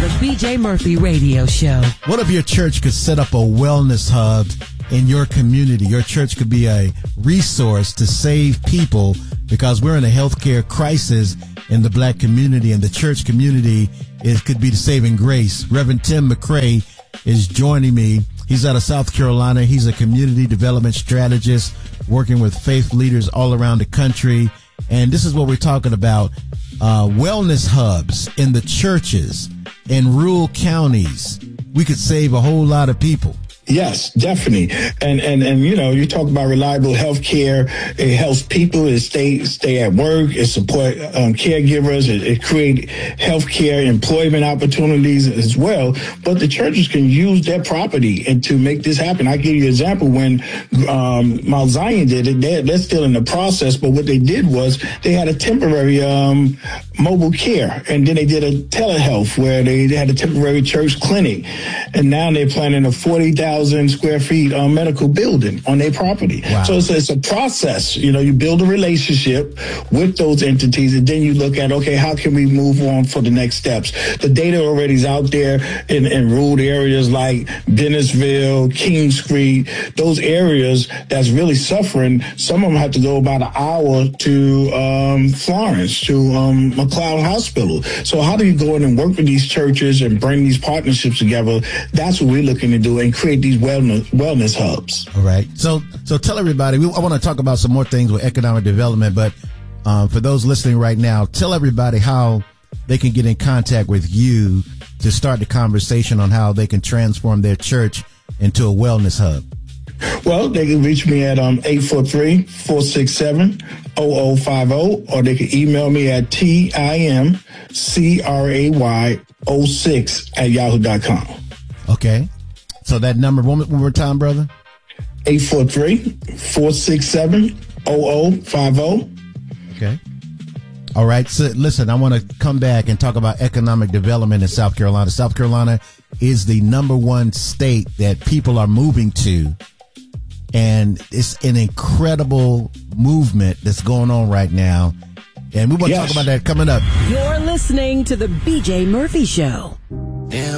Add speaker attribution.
Speaker 1: the BJ Murphy Radio Show.
Speaker 2: What if your church could set up a wellness hub in your community? Your church could be a resource to save people, because we're in a healthcare crisis in the black community, and the church community could be the saving grace. Reverend Tim McCray is joining me. He's out of South Carolina. He's a community development strategist working with faith leaders all around the country. And this is what we're talking about. Wellness hubs in the churches in rural counties. We could save a whole lot of people.
Speaker 3: Yes, definitely. And you know, you talk about reliable health care. It helps people. It stay at work. It support caregivers. It create health care employment opportunities as well. But the churches can use their property and to make this happen. I give you an example. When Mount Zion did it, they're still in the process. But what they did was they had a temporary mobile care, and then they did a telehealth where they had a temporary church clinic, and now they're planning a 40,000 square feet medical building on their property.
Speaker 2: Wow. So
Speaker 3: it's a process. You know, you build a relationship with those entities, and then you look at, okay, how can we move on for the next steps? The data already is out there in rural areas like Dennisville, King Street, those areas that's really suffering. Some of them have to go about an hour to Florence, to McLeod Hospital. So how do you go in and work with these churches and bring these partnerships together? That's what we're looking to do, and create these wellness hubs.
Speaker 2: All right. So tell everybody, I want to talk about some more things with economic development, but for those listening right now, tell everybody how they can get in contact with you to start the conversation on how they can transform their church into a wellness hub.
Speaker 3: Well, they can reach me at 843-467-0050, or they can email me at timcray06@yahoo.com.
Speaker 2: Okay. So that number, one more time, brother?
Speaker 3: 843-467-0050.
Speaker 2: Okay. All right. So listen, I want to come back and talk about economic development in South Carolina. South Carolina is the #1 state that people are moving to. And it's an incredible movement that's going on right now. And we want to talk about that coming up.
Speaker 1: You're listening to the BJ Murphy Show.